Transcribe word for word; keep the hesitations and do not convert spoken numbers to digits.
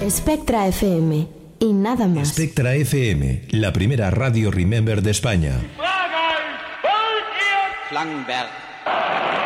Spectra F M y nada más. Spectra F M, la primera radio Remember de España. Flangenberg.